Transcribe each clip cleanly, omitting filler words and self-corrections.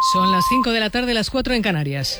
Son las 5 de la tarde, las 4 en Canarias.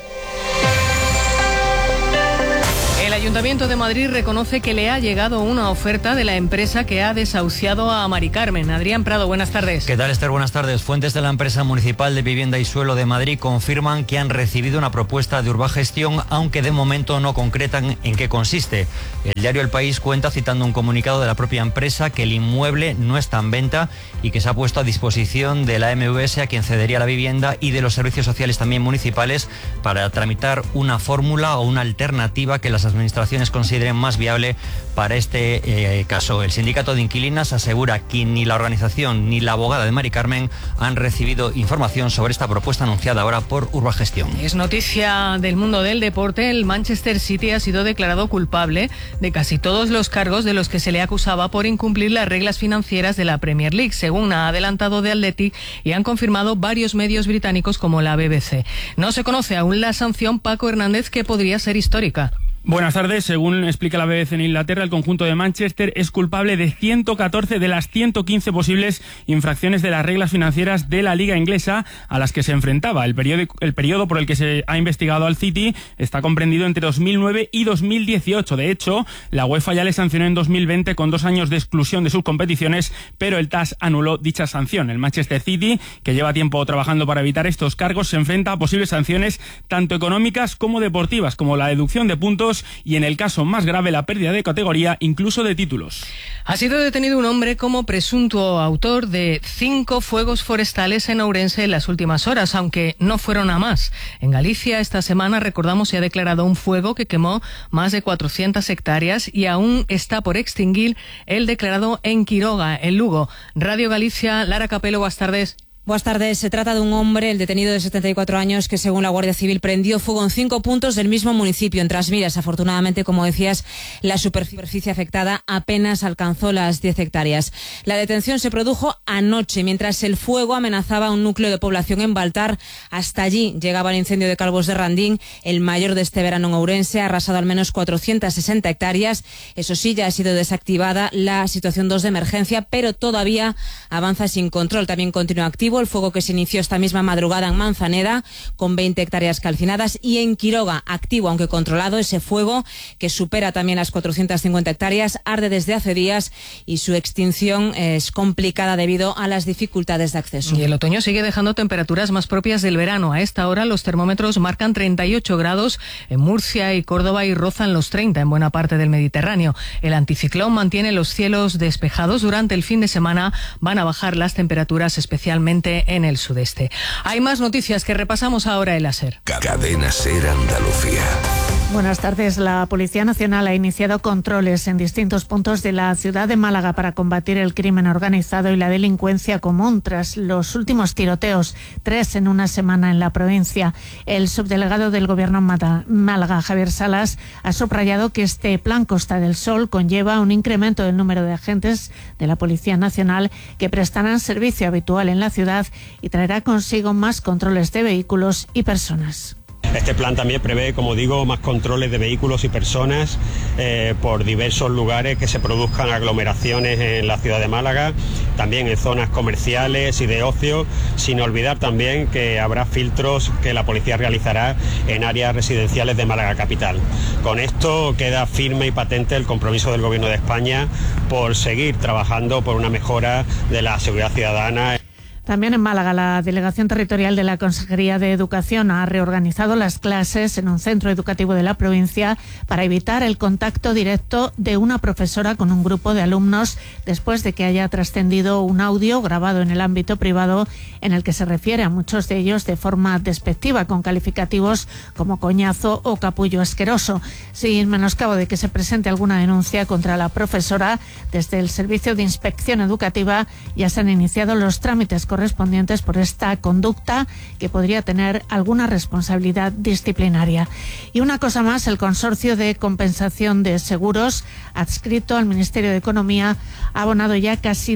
El Ayuntamiento de Madrid reconoce que le ha llegado una oferta de la empresa que ha desahuciado a Mari Carmen. Adrián Prado, buenas tardes. ¿Qué tal, Esther? Buenas tardes. Fuentes de la empresa municipal de vivienda y suelo de Madrid confirman que han recibido una propuesta de Urbagestión, aunque de momento no concretan en qué consiste. El diario El País cuenta, citando un comunicado de la propia empresa, que el inmueble no está en venta y que se ha puesto a disposición de la MVS, a quien cedería la vivienda, y de los servicios sociales también municipales, para tramitar una fórmula o una alternativa que las administraciones consideren más viable para este caso. El sindicato de inquilinas asegura que ni la organización ni la abogada de Mari Carmen han recibido información sobre esta propuesta anunciada ahora por Urbagestión. Es noticia del mundo del deporte. El Manchester City ha sido declarado culpable de casi todos los cargos de los que se le acusaba por incumplir las reglas financieras de la Premier League, según ha adelantado The Athletic y han confirmado varios medios británicos como la BBC. No se conoce aún la sanción, Paco Hernández, que podría ser histórica. Buenas tardes. Según explica la BBC en Inglaterra, el conjunto de Manchester es culpable de 114 de las 115 posibles infracciones de las reglas financieras de la Liga Inglesa a las que se enfrentaba. El periodo por el que se ha investigado al City está comprendido entre 2009 y 2018. De hecho, la UEFA ya le sancionó en 2020 con 2 años de exclusión de sus competiciones, pero el TAS anuló dicha sanción. El Manchester City, que lleva tiempo trabajando para evitar estos cargos, se enfrenta a posibles sanciones tanto económicas como deportivas, como la deducción de puntos y, en el caso más grave, la pérdida de categoría, incluso de títulos. Ha sido detenido un hombre como presunto autor de 5 fuegos forestales en Ourense en las últimas horas, aunque no fueron a más. En Galicia esta semana, recordamos, se ha declarado un fuego que quemó más de 400 hectáreas y aún está por extinguir el declarado en Quiroga, en Lugo. Radio Galicia, Lara Capelo, buenas tardes. Buenas tardes. Se trata de un hombre, el detenido de 74 años, que según la Guardia Civil prendió fuego en 5 puntos del mismo municipio, en Trasmiras. Afortunadamente, como decías, la superficie afectada apenas alcanzó las 10 hectáreas. La detención se produjo anoche, mientras el fuego amenazaba un núcleo de población en Baltar. Hasta allí llegaba el incendio de Calvos de Randín, el mayor de este verano en Ourense. Ha arrasado al menos 460 hectáreas. Eso sí, ya ha sido desactivada la situación 2 de emergencia, pero todavía avanza sin control. También continúa activo el fuego que se inició esta misma madrugada en Manzaneda, con 20 hectáreas calcinadas, y en Quiroga, activo aunque controlado, ese fuego que supera también las 450 hectáreas, arde desde hace días y su extinción es complicada debido a las dificultades de acceso. Y el otoño sigue dejando temperaturas más propias del verano. A esta hora los termómetros marcan 38 grados en Murcia y Córdoba y rozan los 30 en buena parte del Mediterráneo. El anticiclón mantiene los cielos despejados. Durante el fin de semana van a bajar las temperaturas, especialmente en el sudeste. Hay más noticias que repasamos ahora en la SER. Cadena SER Andalucía. Buenas tardes. La Policía Nacional ha iniciado controles en distintos puntos de la ciudad de Málaga para combatir el crimen organizado y la delincuencia común tras los últimos tiroteos, 3 en una semana en la provincia. El subdelegado del Gobierno en Málaga, Javier Salas, ha subrayado que este plan Costa del Sol conlleva un incremento del número de agentes de la Policía Nacional que prestarán servicio habitual en la ciudad y traerá consigo más controles de vehículos y personas. Este plan también prevé, como digo, más controles de vehículos y personas por diversos lugares, que se produzcan aglomeraciones en la ciudad de Málaga, también en zonas comerciales y de ocio, sin olvidar también que habrá filtros que la policía realizará en áreas residenciales de Málaga capital. Con esto queda firme y patente el compromiso del Gobierno de España por seguir trabajando por una mejora de la seguridad ciudadana. También en Málaga, la Delegación Territorial de la Consejería de Educación ha reorganizado las clases en un centro educativo de la provincia para evitar el contacto directo de una profesora con un grupo de alumnos después de que haya trascendido un audio grabado en el ámbito privado en el que se refiere a muchos de ellos de forma despectiva, con calificativos como coñazo o capullo asqueroso. Sin menoscabo de que se presente alguna denuncia contra la profesora, desde el Servicio de Inspección Educativa ya se han iniciado los trámites correspondientes por esta conducta que podría tener alguna responsabilidad disciplinaria. Y una cosa más, el Consorcio de Compensación de Seguros, adscrito al Ministerio de Economía, ha abonado ya casi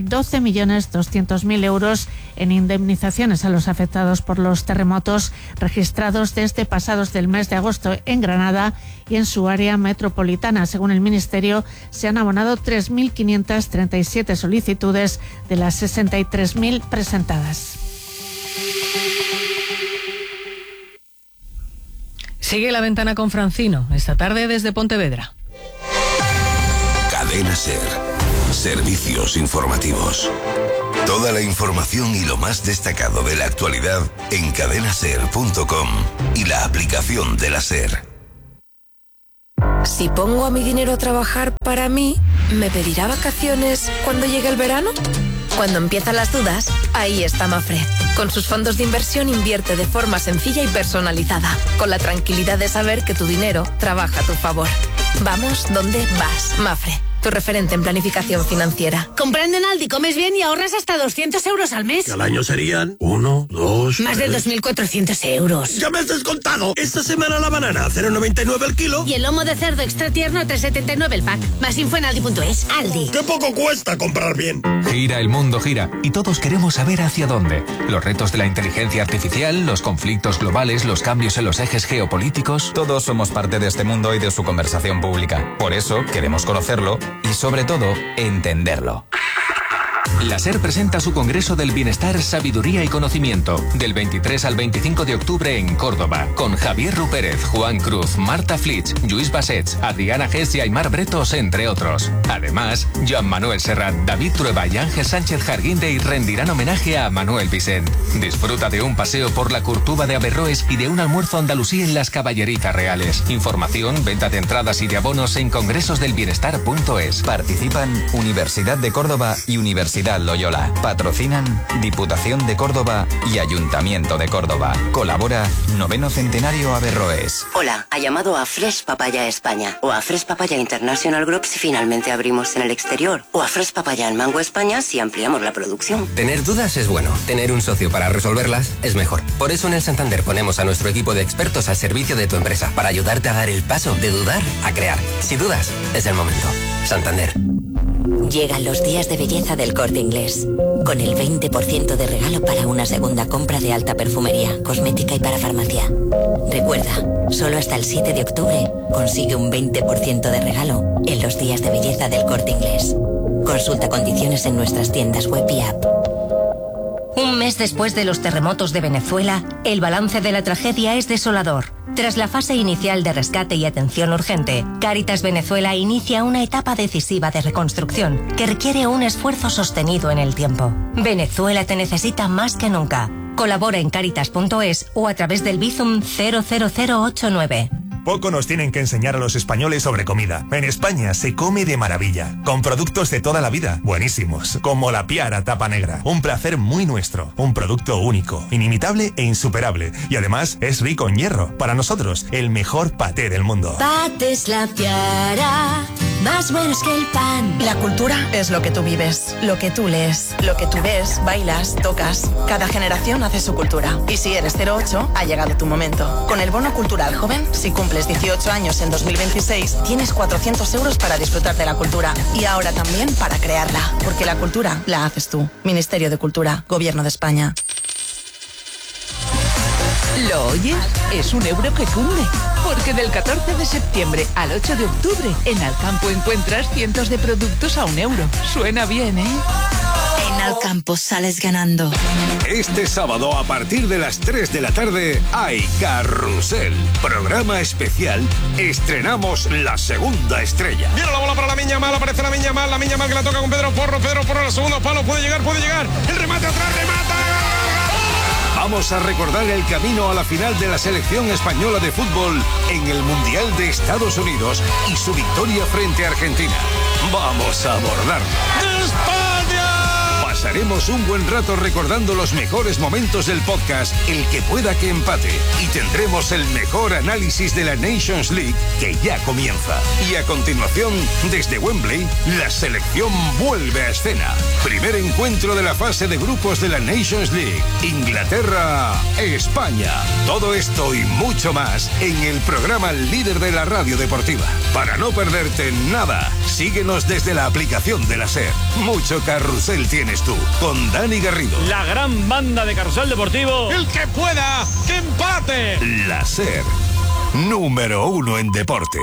12.200.000 euros en indemnizaciones a los afectados por los terremotos registrados desde pasados del mes de agosto en Granada y en su área metropolitana. Según el Ministerio, se han abonado 3.537 solicitudes de las 63.000 presentadas. Sigue La Ventana con Francino, esta tarde desde Pontevedra. Cadena SER. Servicios informativos. Toda la información y lo más destacado de la actualidad en cadenaser.com y la aplicación de la SER. Si pongo a mi dinero a trabajar para mí, ¿me pedirá vacaciones cuando llegue el verano? Cuando empiezan las dudas, ahí está Mafre. Con sus fondos de inversión invierte de forma sencilla y personalizada, con la tranquilidad de saber que tu dinero trabaja a tu favor. Vamos donde vas. Mafre, tu referente en planificación financiera. Comprando en Aldi comes bien y ahorras hasta 200 euros al mes. Y al año serían 1, 2... Más de 2.400 euros. ¡Ya me has descontado! Esta semana la banana, 0,99 el kilo. Y el lomo de cerdo extra tierno, 3,79 el pack. Más info en Aldi.es. Aldi. ¡Qué poco cuesta comprar bien! Gira, el mundo gira. Y todos queremos saber hacia dónde. Los retos de la inteligencia artificial, los conflictos globales, los cambios en los ejes geopolíticos. Todos somos parte de este mundo y de su conversación pública. Por eso queremos conocerlo y, sobre todo, entenderlo. La SER presenta su Congreso del Bienestar, Sabiduría y Conocimiento, del 23 al 25 de octubre en Córdoba, con Javier Rupérez, Juan Cruz, Marta Flitsch, Lluís Bassets, Adriana Gess y Aymar Bretos, entre otros. Además, Joan Manuel Serrat, David Trueba y Ángel Sánchez Jarguindey rendirán homenaje a Manuel Vicent. Disfruta de un paseo por la Curtuba de Averroes y de un almuerzo andalusí en las Caballerizas Reales. Información, venta de entradas y de abonos en congresosdelbienestar.es. Participan Universidad de Córdoba y Universidad Loyola. Patrocinan Diputación de Córdoba y Ayuntamiento de Córdoba. Colabora 9º Centenario Averroes. Hola, ha llamado a Fresh Papaya España o a Fresh Papaya International Group si finalmente abrimos en el exterior, o a Fresh Papaya en Mango España si ampliamos la producción. Tener dudas es bueno, tener un socio para resolverlas es mejor. Por eso en el Santander ponemos a nuestro equipo de expertos al servicio de tu empresa para ayudarte a dar el paso de dudar a crear. Si dudas, es el momento. Santander. Llegan los días de belleza del Corte Inglés, con el 20% de regalo para una segunda compra de alta perfumería, cosmética y para farmacia. Recuerda, solo hasta el 7 de octubre consigue un 20% de regalo en los días de belleza del Corte Inglés. Consulta condiciones en nuestras tiendas web y app. Un mes después de los terremotos de Venezuela, el balance de la tragedia es desolador. Tras la fase inicial de rescate y atención urgente, Cáritas Venezuela inicia una etapa decisiva de reconstrucción que requiere un esfuerzo sostenido en el tiempo. Venezuela te necesita más que nunca. Colabora en Cáritas.es o a través del Bizum 00089. Poco nos tienen que enseñar a los españoles sobre comida. En España se come de maravilla, con productos de toda la vida, buenísimos, como la Piara Tapa Negra. Un placer muy nuestro, un producto único, inimitable e insuperable. Y además es rico en hierro. Para nosotros, el mejor paté del mundo. Patés La Piara, más buenos que el pan. La cultura es lo que tú vives, lo que tú lees, lo que tú ves, bailas, tocas. Cada generación hace su cultura. Y si eres 08, ha llegado tu momento. Con el bono cultural joven, si cumples 18 años en 2026, tienes 400 euros para disfrutar de la cultura. Y ahora también para crearla. Porque la cultura la haces tú. Ministerio de Cultura, Gobierno de España. ¿Lo oyes? Es un euro que cunde. Porque del 14 de septiembre al 8 de octubre, en Alcampo encuentras cientos de productos a €1. Suena bien, ¿eh? En Alcampo sales ganando. Este sábado a partir de las 3 de la tarde hay Carrusel. Programa especial. Estrenamos la segunda estrella. Viene la bola para la Miña Mal, aparece la Miña Mal que la toca con Pedro Porro al segundo palo, puede llegar. El remate atrás, remata. Vamos a recordar el camino a la final de la selección española de fútbol en el Mundial de Estados Unidos y su victoria frente a Argentina. Vamos a abordarlo. Pasaremos un buen rato recordando los mejores momentos del podcast El que pueda que empate, y tendremos el mejor análisis de la Nations League que ya comienza. Y a continuación, desde Wembley, la selección vuelve a escena. Primer encuentro de la fase de grupos de la Nations League. Inglaterra, España. Todo esto y mucho más en el programa líder de la radio deportiva. Para no perderte nada, síguenos desde la aplicación de la SER. Mucho carrusel tienes tú, con Dani Garrido. La gran banda de Carrusel Deportivo. El que pueda, que empate. La SER, número 1 en deporte.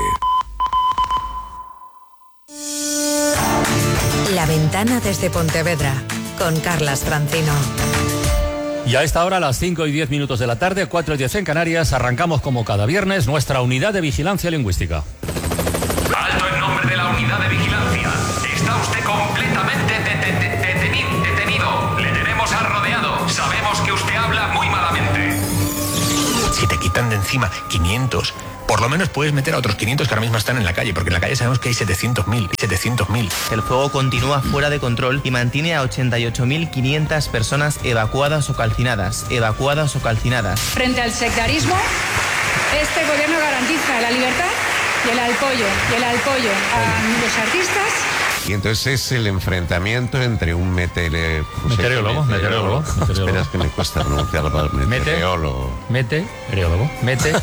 La Ventana desde Pontevedra, con Carlas Francino. Y a esta hora, a las 5:10 de la tarde, 4:10 en Canarias, arrancamos como cada viernes nuestra unidad de vigilancia lingüística. Alto en nombre de la unidad de vigilancia. Está usted completamente detenido. Le tenemos al rodeado. Sabemos que usted habla muy malamente. Si te quitan de encima 500, por lo menos puedes meter a otros 500 que ahora mismo están en la calle, porque en la calle sabemos que hay 700.000. El fuego continúa fuera de control y mantiene a 88.500 personas evacuadas o calcinadas. Frente al sectarismo, este gobierno garantiza la libertad y el apoyo a los artistas. Y entonces es el enfrentamiento entre un meteorólogo. Esperas que me cuesta pronunciar la palabra meteorólogo. Meteorólogo.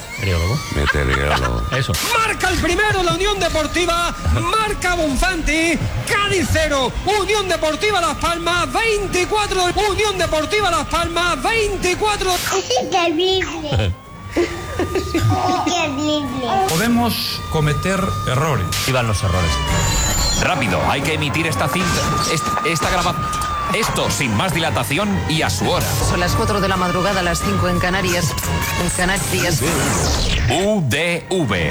Eso. Marca el primero la Unión Deportiva, marca Bonfanti, Cádiz 0, Unión Deportiva Las Palmas 24, Unión Deportiva Las Palmas 24. Es terrible. Podemos cometer errores. Iban los errores. Rápido, hay que emitir esta cinta, esta grabación. Esto sin más dilatación y a su hora. Son las 4 de la madrugada, las 5 en Canarias. UDV.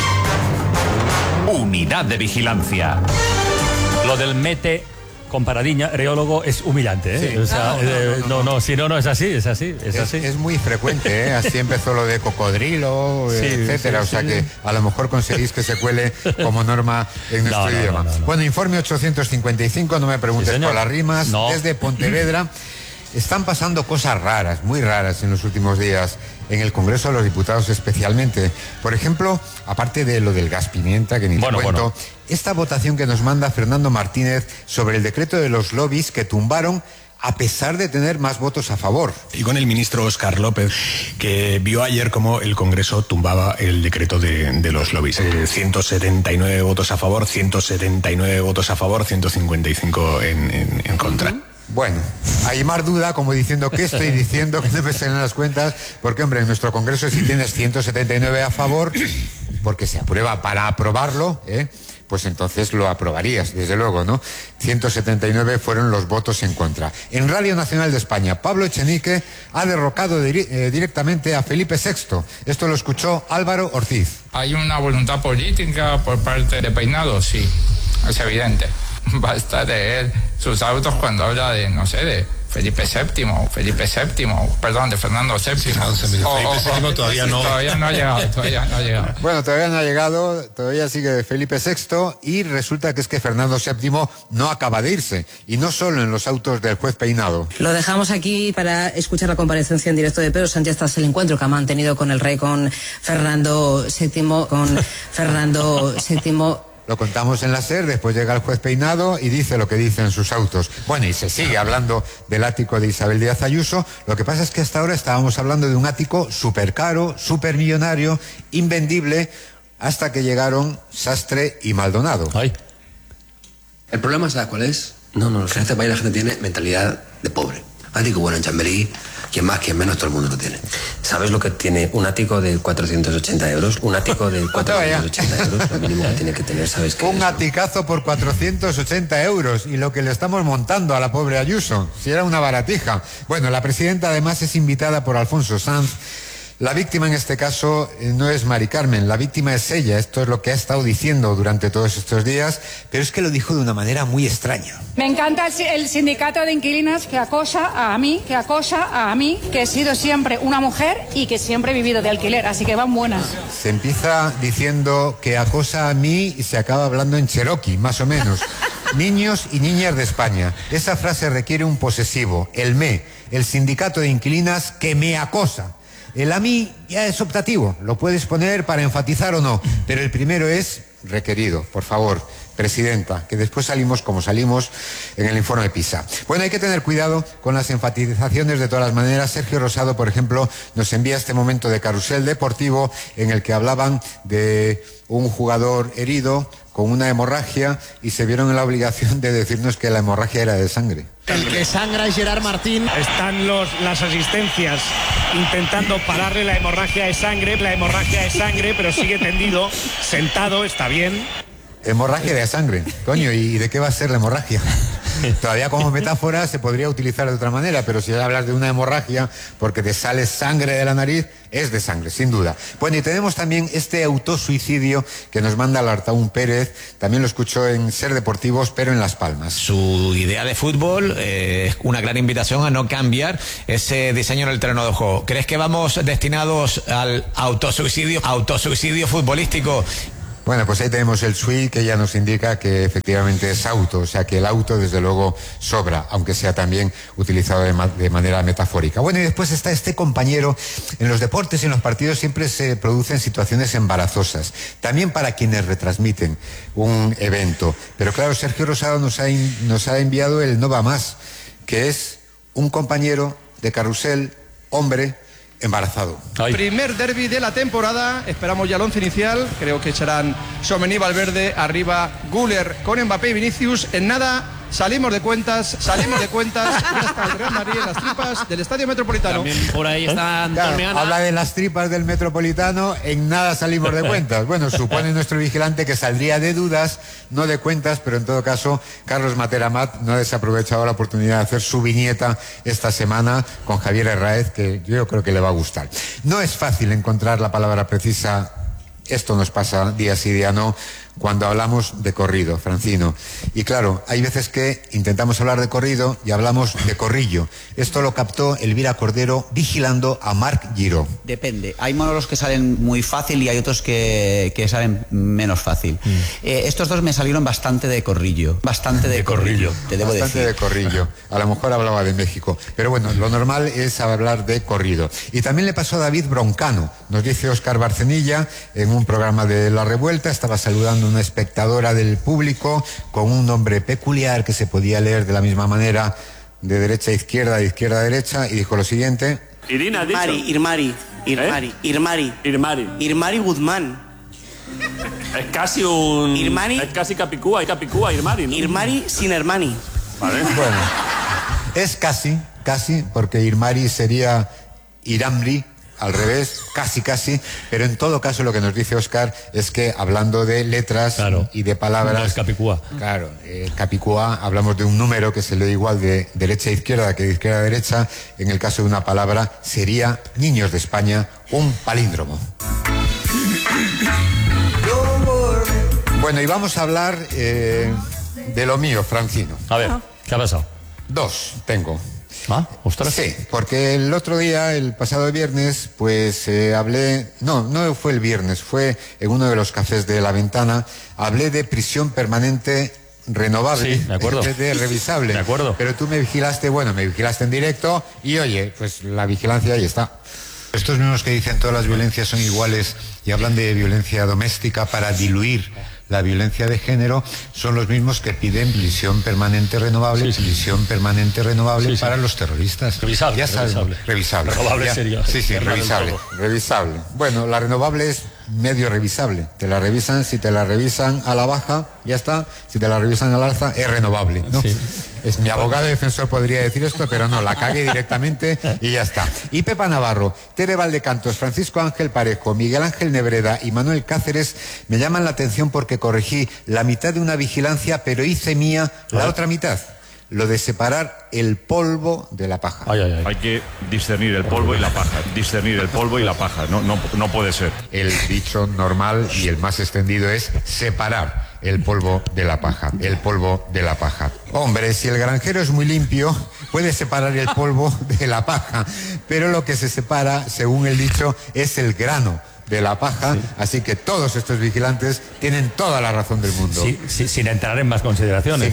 Unidad de Vigilancia. Lo del meteorólogo es humillante, ¿eh? Sí. O sea, no es así. Es muy frecuente, ¿eh? Así empezó lo de cocodrilo, etcétera. O sea que a lo mejor conseguís que se cuele como norma en nuestro idioma. Bueno, informe 855, no me preguntes por las rimas. Desde Pontevedra están pasando cosas raras, muy raras en los últimos días, en el Congreso de los Diputados especialmente. Por ejemplo, aparte de lo del gas pimienta, que ni te cuento, esta votación que nos manda Fernando Martínez sobre el decreto de los lobbies que tumbaron a pesar de tener más votos a favor. Y con el ministro Óscar López, que vio ayer cómo el Congreso tumbaba el decreto de los lobbies. 179 votos a favor, 179 votos a favor, 155 en contra. Bueno, hay más duda, como diciendo, ¿qué estoy diciendo? Que no me salen las cuentas, porque, hombre, en nuestro Congreso si tienes 179 a favor, porque se aprueba para aprobarlo, pues entonces lo aprobarías, desde luego, ¿no? 179 fueron los votos en contra. En Radio Nacional de España, Pablo Echenique ha derrocado directamente a Felipe VI. Esto lo escuchó Álvaro Ortiz. ¿Hay una voluntad política por parte de Peinado? Sí, es evidente. Basta leer sus autos cuando habla de, no sé, de Felipe VII, perdón, de Fernando VII. Felipe VII todavía no. Todavía no ha llegado. Bueno, todavía no ha llegado, todavía sigue Felipe VI y resulta que es que Fernando VII no acaba de irse, y no solo en los autos del juez Peinado. Lo dejamos aquí para escuchar la comparecencia en directo de Pedro Sánchez tras el encuentro que ha mantenido con el rey, con Fernando VII. Lo contamos en la SER, después llega el juez Peinado y dice lo que dice en sus autos. Bueno, y se sigue hablando del ático de Isabel Díaz Ayuso. Lo que pasa es que hasta ahora estábamos hablando de un ático súper caro, súper millonario, invendible, hasta que llegaron Sastre y Maldonado. Ay. El problema, ¿sabes cuál es? No, que en este país la gente tiene mentalidad de pobre. Ático, bueno, en Chamberí, quien más, quien menos, todo el mundo lo tiene. ¿Sabes lo que tiene un ático de 480 euros? Un ático de 480 euros, lo mínimo que tiene que tener, ¿sabes qué? Un aticazo por 480 euros, y lo que le estamos montando a la pobre Ayuso, si era una baratija. Bueno, la presidenta además es invitada por Alfonso Sanz. La víctima en este caso no es Mari Carmen, la víctima es ella. Esto es lo que ha estado diciendo durante todos estos días, pero es que lo dijo de una manera muy extraña. Me encanta el sindicato de inquilinas que acosa a mí, que he sido siempre una mujer y que siempre he vivido de alquiler, así que van buenas. Se empieza diciendo que acosa a mí y se acaba hablando en cherokee, más o menos. Niños y niñas de España. Esa frase requiere un posesivo, el sindicato de inquilinas que me acosa. El a mí ya es optativo, lo puedes poner para enfatizar o no, pero el primero es requerido. Por favor, presidenta, que después salimos como salimos en el informe PISA. Bueno, hay que tener cuidado con las enfatizaciones de todas las maneras. Sergio Rosado, por ejemplo, nos envía este momento de Carrusel Deportivo en el que hablaban de un jugador herido con una hemorragia y se vieron en la obligación de decirnos que la hemorragia era de sangre. El que sangra es Gerard Martín. Están las asistencias intentando pararle la hemorragia de sangre, pero sigue tendido, sentado, está bien. Hemorragia de sangre, coño, ¿y de qué va a ser la hemorragia? Todavía como metáfora se podría utilizar de otra manera, pero si hablas de una hemorragia porque te sale sangre de la nariz, es de sangre, sin duda. Bueno, y tenemos también este autosuicidio que nos manda Lartaún Pérez, también lo escuchó en Ser Deportivos, pero en Las Palmas. Su idea de fútbol es una clara invitación a no cambiar ese diseño en el terreno de juego. ¿Crees que vamos destinados al autosuicidio futbolístico? Bueno, pues ahí tenemos el SUI, que ya nos indica que efectivamente es auto, o sea que el auto desde luego sobra, aunque sea también utilizado de manera metafórica. Bueno, y después está este compañero. En los deportes y en los partidos siempre se producen situaciones embarazosas, también para quienes retransmiten un evento. Pero claro, Sergio Rosado nos ha enviado el no va más, que es un compañero de carrusel, hombre, embarazado. Primer derbi de la temporada, esperamos ya el once inicial, creo que echarán Tchouaméni, Valverde, arriba Güler con Mbappé y Vinicius. En nada salimos de cuentas, ya está el Real Madrid en las tripas del Estadio Metropolitano. También por ahí está Antonio Ana. Habla de las tripas del Metropolitano, en nada salimos de cuentas. Bueno, supone nuestro vigilante que saldría de dudas, no de cuentas, pero en todo caso, Carlos Materamat no ha desaprovechado la oportunidad de hacer su viñeta esta semana con Javier Herráez, que yo creo que le va a gustar. No es fácil encontrar la palabra precisa, esto nos pasa día sí, día no, cuando hablamos de corrido, Francino. Y claro, hay veces que intentamos hablar de corrido y hablamos de corrillo. Esto lo captó Elvira Cordero vigilando a Marc Giró. Depende. Hay monólogos que salen muy fácil y hay otros que salen menos fácil. Estos dos me salieron bastante de corrillo. Bastante de corrillo, te debo bastante decir. De corrillo. A lo mejor hablaba de México. Pero bueno, lo normal es hablar de corrido. Y también le pasó a David Broncano. Nos dice Óscar Barcenilla, en un programa de La Revuelta, estaba saludando una espectadora del público con un nombre peculiar que se podía leer de la misma manera, de derecha a izquierda, de izquierda a derecha, y dijo lo siguiente: Irmari Guzmán. Es casi un... Irmani. Es casi Capicúa, Irmari, ¿no? Irmari sin Hermani. Vale. Bueno, es casi, porque Irmari sería Iramri, al revés, casi, pero en todo caso lo que nos dice Óscar es que hablando de letras, claro, y de palabras... No es Capicúa. Claro, Capicúa, hablamos de un número que se lee igual de derecha a izquierda que de izquierda a derecha. En el caso de una palabra sería, Niños de España, un palíndromo. Bueno, y vamos a hablar de lo mío, Francino. A ver, ¿qué ha pasado? Dos tengo. Ah, ostras. Sí, porque el otro día, el pasado viernes, pues hablé, no fue el viernes, fue en uno de los cafés de La Ventana, hablé de prisión permanente renovable, sí, de acuerdo, de revisable. De acuerdo. Pero tú me vigilaste en directo y oye, pues la vigilancia ahí está. Estos mismos que dicen todas las violencias son iguales y hablan de violencia doméstica para diluir la violencia de género, son los mismos que piden prisión permanente renovable, sí, para los terroristas. Revisable. Ya sabes, revisable. Renovable sería. Sí, revisable. Bueno, la renovable es medio revisable. Te la revisan, si te la revisan a la baja, ya está. Si te la revisan al alza, es renovable, ¿no? Sí. Es mi abogado defensor podría decir esto, pero no, la cague directamente y ya está. Y Pepa Navarro, Tere Valdecantos, Francisco Ángel Parejo, Miguel Ángel Nebreda y Manuel Cáceres me llaman la atención porque corregí la mitad de una vigilancia, pero hice mía la otra mitad. Lo de separar el polvo de la paja. Hay que discernir el polvo y la paja. No puede ser. El dicho normal y el más extendido es separar el polvo de la paja. Hombre, si el granjero es muy limpio, puede separar el polvo de la paja. Pero lo que se separa, según el dicho, es el grano de la paja, sí. Así que todos estos vigilantes tienen toda la razón del mundo. Sí, sin entrar en más consideraciones.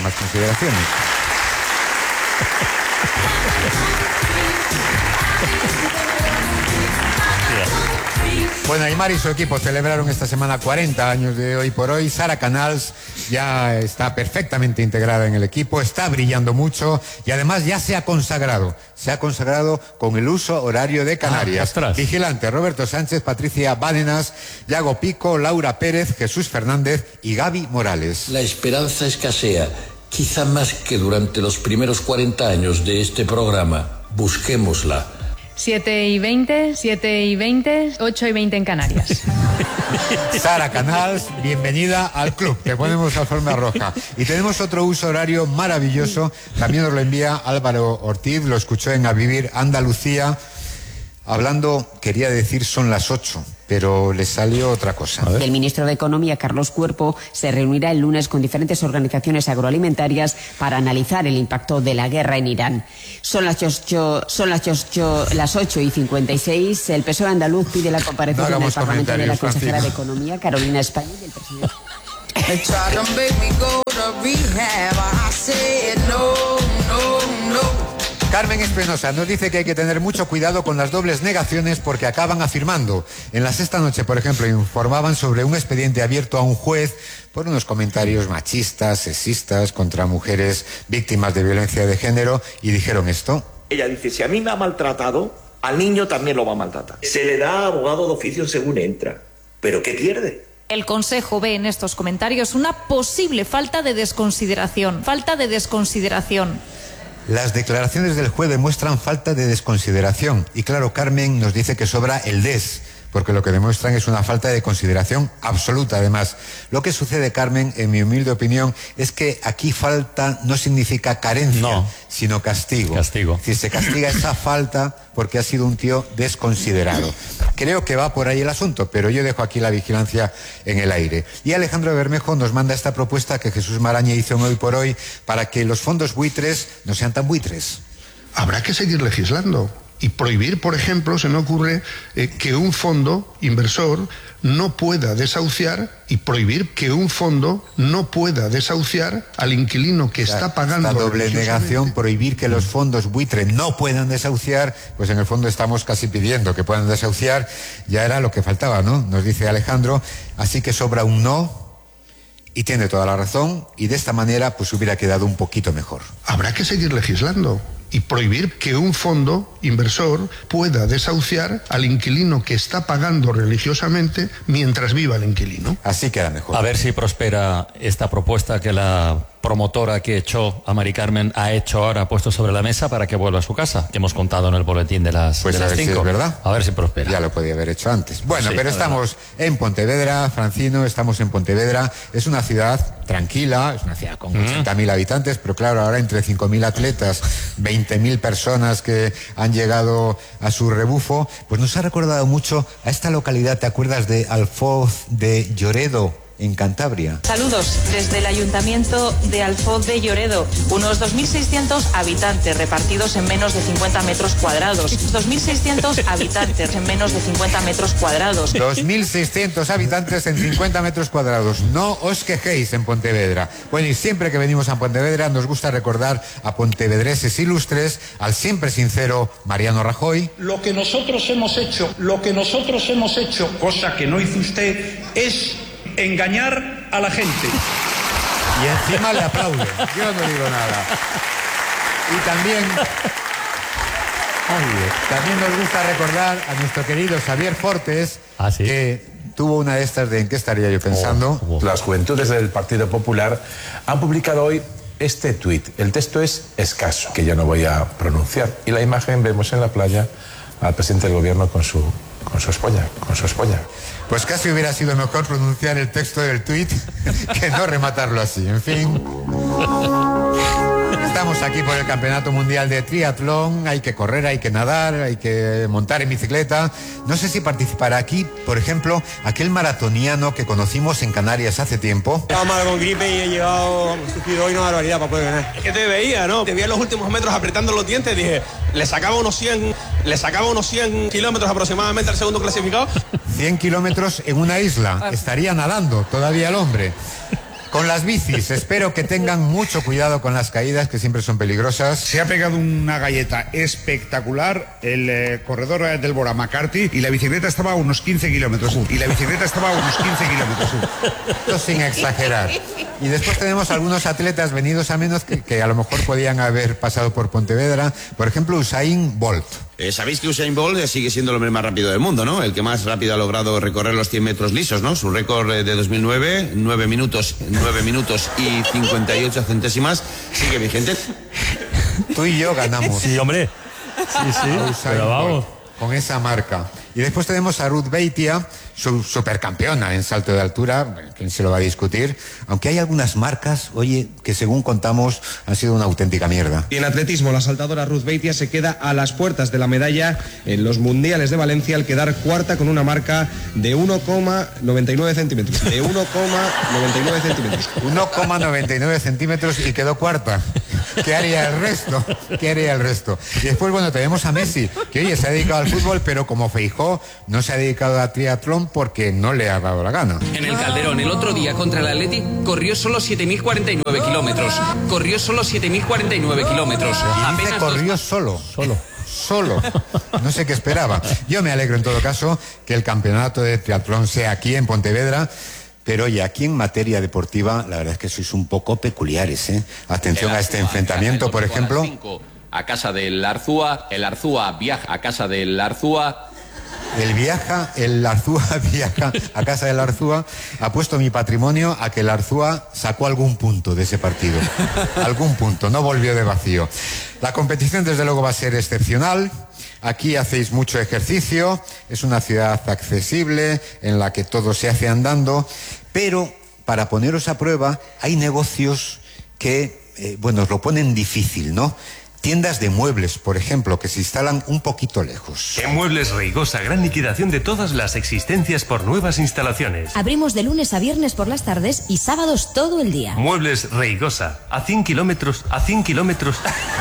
Bueno, Aymar y su equipo celebraron esta semana 40 años de Hoy por Hoy. Sara Canals ya está perfectamente integrada en el equipo, está brillando mucho y además ya se ha consagrado con el uso horario de Canarias. Vigilante Roberto Sánchez, Patricia Bádenas, Yago Pico, Laura Pérez, Jesús Fernández y Gaby Morales. La esperanza escasea, quizá más que durante los primeros 40 años de este programa. Busquémosla. 7:20, 8:20 en Canarias. Sara Canals, bienvenida al club. Te ponemos alfombra roja. Y tenemos otro uso horario maravilloso. También nos lo envía Álvaro Ortiz. Lo escuchó en A Vivir Andalucía. Hablando, quería decir son las 8, pero le salió otra cosa. El ministro de Economía, Carlos Cuerpo, se reunirá el lunes con diferentes organizaciones agroalimentarias para analizar el impacto de la guerra en Irán. Son las 8:56. El PSOE andaluz pide la comparecencia en el Parlamento de la consejera de Economía, Carolina España, y del presidente. Carmen Espinosa nos dice que hay que tener mucho cuidado con las dobles negaciones porque acaban afirmando. En La Sexta Noche, por ejemplo, informaban sobre un expediente abierto a un juez por unos comentarios machistas, sexistas contra mujeres víctimas de violencia de género y dijeron esto. Ella dice, si a mí me ha maltratado, al niño también lo va a maltratar. Se le da abogado de oficio según entra. ¿Pero qué pierde? El Consejo ve en estos comentarios una posible falta de desconsideración. Las declaraciones del juez demuestran falta de desconsideración. Y claro, Carmen nos dice que sobra el des, porque lo que demuestran es una falta de consideración absoluta. Además, lo que sucede, Carmen, en mi humilde opinión, es que aquí falta no significa carencia, sino castigo. Es decir, se castiga esa falta porque ha sido un tío desconsiderado. Creo que va por ahí el asunto, pero yo dejo aquí la vigilancia en el aire. Y Alejandro Bermejo nos manda esta propuesta que Jesús Maraña hizo en Hoy por Hoy para que los fondos buitres no sean tan buitres. Habrá que seguir legislando y prohibir, por ejemplo, se me ocurre, que un fondo inversor no pueda desahuciar al inquilino que está pagando. Esta doble negación, prohibir que los fondos buitre no puedan desahuciar, pues en el fondo estamos casi pidiendo que puedan desahuciar, ya era lo que faltaba, ¿no? Nos dice Alejandro, así que sobra un no, y tiene toda la razón, y de esta manera pues hubiera quedado un poquito mejor. Habrá que seguir legislando y prohibir que un fondo inversor pueda desahuciar al inquilino que está pagando religiosamente mientras viva el inquilino. Así queda mejor. A ver si prospera esta propuesta que la promotora que echó a Mari Carmen ha hecho ahora, ha puesto sobre la mesa para que vuelva a su casa, que hemos contado en el boletín de las 5. Pues a ver si es verdad. A ver si prospera. Ya lo podía haber hecho antes. Bueno, sí, pero estamos en Pontevedra, Francino, estamos en Pontevedra. Es una ciudad tranquila, es una ciudad con 80.000 habitantes, pero claro, ahora entre 5.000 atletas, 20.000 personas que han llegado a su rebufo, pues nos ha recordado mucho a esta localidad. ¿Te acuerdas de Alfoz de Lloredo, en Cantabria? Saludos desde el Ayuntamiento de Alfoz de Lloredo. Unos 2.600 habitantes repartidos en menos de 50 metros cuadrados. 2.600 habitantes en menos de 50 metros cuadrados. 2.600 habitantes en 50 metros cuadrados. No os quejéis en Pontevedra. Bueno, y siempre que venimos a Pontevedra nos gusta recordar a pontevedreses ilustres, al siempre sincero Mariano Rajoy. Lo que nosotros hemos hecho, cosa que no hizo usted, es engañar a la gente. Y encima le aplauden. Yo no digo nada. Y también nos gusta recordar a nuestro querido Xavier Fortes, que tuvo una de estas de ¿en qué estaría yo pensando? Las juventudes del Partido Popular han publicado hoy este tuit. El texto es escaso, que yo no voy a pronunciar. Y la imagen vemos en la playa al presidente del gobierno con su espolla. Pues casi hubiera sido mejor pronunciar el texto del tuit que no rematarlo así. En fin. Estamos aquí por el Campeonato Mundial de Triatlón. Hay que correr, hay que nadar, hay que montar en bicicleta. No sé si participará aquí, por ejemplo, aquel maratoniano que conocimos en Canarias hace tiempo. Estaba mal con gripe y he llegado, sufrido hoy una barbaridad para poder ganar. Es que te veía, ¿no? Te veía en los últimos metros apretando los dientes. Dije, le sacaba unos 100 kilómetros aproximadamente al segundo clasificado. 100 kilómetros en una isla. Estaría nadando todavía el hombre. Con las bicis, espero que tengan mucho cuidado con las caídas, que siempre son peligrosas. Se ha pegado una galleta espectacular el corredor del Bora McCarthy y la bicicleta estaba a unos 15 kilómetros. Esto sin exagerar. Y después tenemos algunos atletas venidos a menos que a lo mejor podían haber pasado por Pontevedra. Por ejemplo, Usain Bolt. Sabéis que Usain Bolt sigue siendo el hombre más rápido del mundo, ¿no? El que más rápido ha logrado recorrer los 100 metros lisos, ¿no? Su récord de 2009, 9 minutos y 58 centésimas, sigue vigente. Tú y yo ganamos. Sí, hombre. Sí, pero vamos. con esa marca. Y después tenemos a Ruth Beitia, supercampeona en salto de altura, ¿quién se lo va a discutir? Aunque hay algunas marcas, oye, que según contamos han sido una auténtica mierda. Y en atletismo, la saltadora Ruth Beitia se queda a las puertas de la medalla en los Mundiales de Valencia al quedar cuarta con una marca de 1,99 centímetros. De 1,99 centímetros. 1,99 centímetros y quedó cuarta. ¿Qué haría el resto? ¿Qué haría el resto? Y después, bueno, tenemos a Messi, que oye, se ha dedicado al fútbol, pero como Feijóo no se ha dedicado a triatlón porque no le ha dado la gana. En el Calderón, el otro día contra el Atleti, corrió solo 7.049 kilómetros. Corrió solo 7.049 kilómetros. Apenas corrió solo. No sé qué esperaba. Yo me alegro en todo caso que el campeonato de triatlón sea aquí en Pontevedra. Pero oye, aquí en materia deportiva, la verdad es que sois un poco peculiares, ¿eh? Atención a este enfrentamiento, por ejemplo. A casa del Arzúa, el Arzúa viaja a casa del Arzúa. El Arzúa viaja a casa del Arzúa. Apuesto mi patrimonio a que el Arzúa sacó algún punto de ese partido. Algún punto, no volvió de vacío. La competición desde luego va a ser excepcional. Aquí hacéis mucho ejercicio, es una ciudad accesible en la que todo se hace andando, pero para poneros a prueba hay negocios que, os lo ponen difícil, ¿no? Tiendas de muebles, por ejemplo, que se instalan un poquito lejos. En Muebles Reigosa, gran liquidación de todas las existencias por nuevas instalaciones. Abrimos de lunes a viernes por las tardes y sábados todo el día. Muebles Reigosa, a 100 kilómetros. A 100 kilómetros.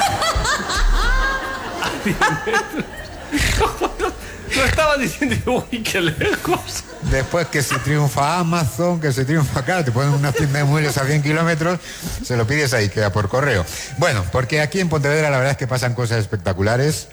Lo estaba diciendo, uy, qué lejos. Después que se triunfa Amazon, que se triunfa, claro, te ponen una tienda de muebles a 100 kilómetros, se lo pides ahí, queda por correo. Bueno, porque aquí en Pontevedra la verdad es que pasan cosas espectaculares.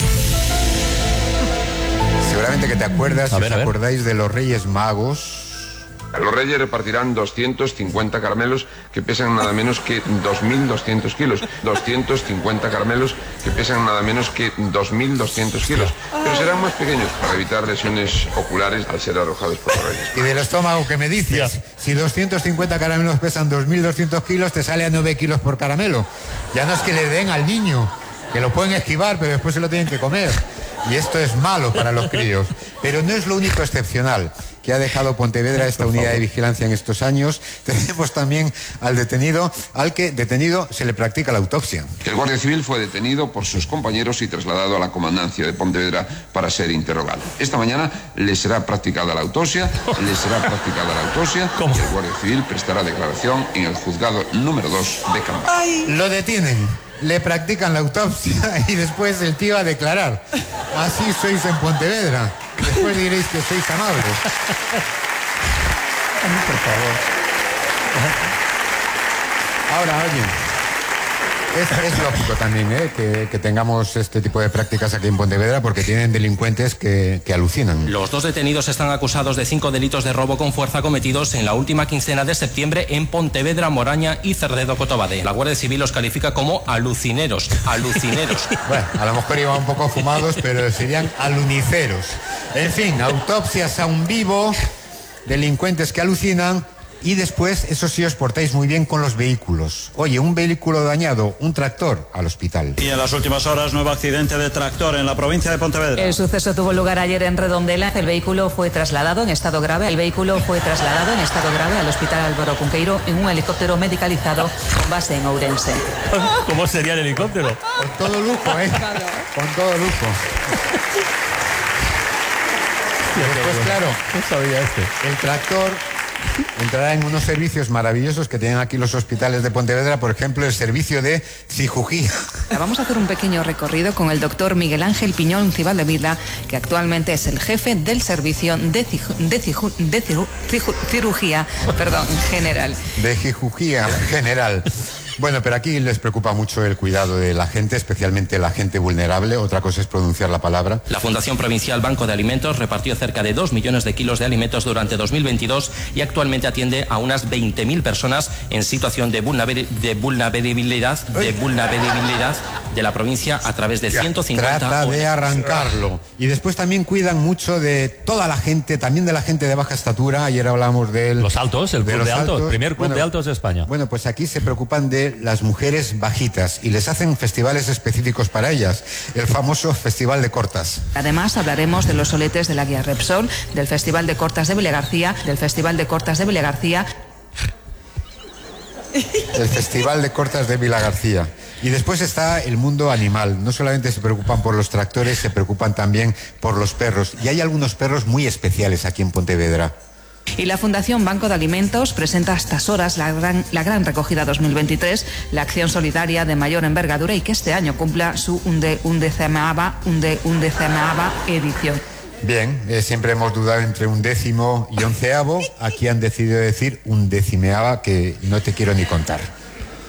Seguramente que te acuerdas, si os acordáis de los Reyes Magos. Los Reyes repartirán 250 caramelos que pesan nada menos que 2.200 kilos. 250 caramelos que pesan nada menos que 2.200 kilos. Pero serán más pequeños para evitar lesiones oculares al ser arrojados por los Reyes. Y del estómago, ¿qué me dices? Si 250 caramelos pesan 2.200 kilos, te sale a 9 kilos por caramelo. Ya no es que le den al niño, que lo pueden esquivar, pero después se lo tienen que comer. Y esto es malo para los críos. Pero no es lo único excepcional que ha dejado Pontevedra esta unidad de vigilancia en estos años. Tenemos también al detenido se le practica la autopsia. El guardia civil fue detenido por sus compañeros y trasladado a la comandancia de Pontevedra para ser interrogado. Esta mañana le será practicada la autopsia, y el guardia civil prestará declaración en el juzgado número 2 de Cambac. Lo detienen, le practican la autopsia y después el tío a declarar. Así sois en Pontevedra. Después diréis que sois amables. Por favor. Ahora, oye, es lógico también que tengamos este tipo de prácticas aquí en Pontevedra porque tienen delincuentes que alucinan. Los dos detenidos están acusados de 5 delitos de robo con fuerza cometidos en la última quincena de septiembre en Pontevedra, Moraña y Cerdedo Cotobade. La Guardia Civil los califica como alucineros. Bueno, a lo mejor iban un poco fumados, pero serían aluniceros. En fin, autopsias a un vivo, delincuentes que alucinan. Y después, eso sí, os portáis muy bien con los vehículos. Oye, un vehículo dañado, un tractor, al hospital. Y en las últimas horas, nuevo accidente de tractor en la provincia de Pontevedra. El suceso tuvo lugar ayer en Redondela. El vehículo fue trasladado en estado grave. al Hospital Álvaro Cunqueiro en un helicóptero medicalizado con base en Ourense. ¿Cómo sería el helicóptero? Con todo lujo, ¿eh? Con todo lujo. Después, claro, no sabía el tractor entrará en unos servicios maravillosos que tienen aquí los hospitales de Pontevedra, por ejemplo, el servicio de cirugía. Vamos a hacer un pequeño recorrido con el doctor Miguel Ángel Piñón Cibaldevila, que actualmente es el jefe del servicio de cirugía general. De cirugía general. Bueno, pero aquí les preocupa mucho el cuidado de la gente, especialmente la gente vulnerable. Otra cosa es pronunciar la palabra. La Fundación Provincial Banco de Alimentos repartió cerca de 2 millones de kilos de alimentos durante 2022 y actualmente atiende a unas 20.000 personas en situación de vulnerabilidad de la provincia a través de 150 Trata de arrancarlo. Y después también cuidan mucho de toda la gente, también de la gente de baja estatura. Ayer hablamos de los altos, el club de altos, el primer club de altos de España. Bueno, pues aquí se preocupan de de las mujeres bajitas y les hacen festivales específicos para ellas, el famoso Festival de Cortas. Además hablaremos de los soletes de la Guía Repsol, del Festival de Cortas de Vilagarcía, del Festival de Cortas de Vilagarcía. El Festival de Cortas de Vilagarcía. Y después está el mundo animal. No solamente se preocupan por los tractores, se preocupan también por los perros. Y hay algunos perros muy especiales aquí en Pontevedra. Y la Fundación Banco de Alimentos presenta a estas horas la gran recogida 2023, la acción solidaria de mayor envergadura y que este año cumpla su undecimava edición. Bien, siempre hemos dudado entre 1º y 11º. Aquí han decidido decir 11ª, que no te quiero ni contar.